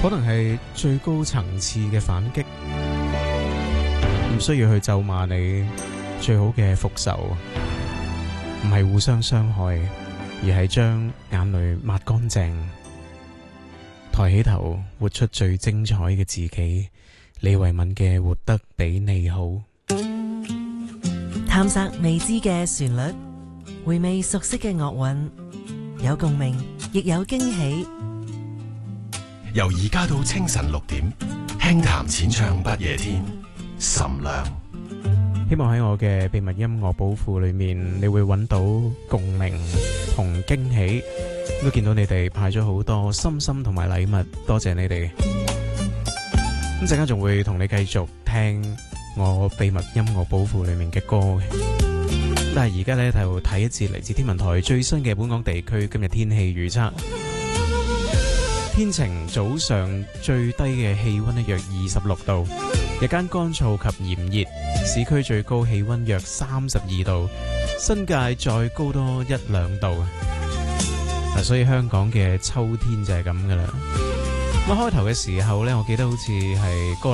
可能係最高層次嘅反擊，唔需要去咒罵你，最好嘅復仇唔係互相傷害，而係將眼淚抹乾淨，抬起頭，活出最精彩嘅自己。李慧敏嘅活得比你好， 探索未知嘅旋律，回味熟悉嘅樂韻，有共鳴，亦有驚喜。 由而家到清晨6點，輕談淺唱不夜天，岑亮。 希望喺我嘅秘密音樂寶庫裏面，你會揾到共鳴同驚喜。都見到你哋派咗好多心心同埋禮物，多謝你哋。咁陣間仲會同你繼續聽我秘密音樂寶庫裏面嘅歌嘅。但係而家呢，就睇一節嚟自天文台最新嘅本港地區今日天氣預測。天晴，早上最低嘅氣溫約26度，日間乾燥及炎熱，市區最高氣溫約32度，新界再高多1-2度。所以香港嘅秋天就係咁噶啦。咁開頭嘅時候呢，我記得好似係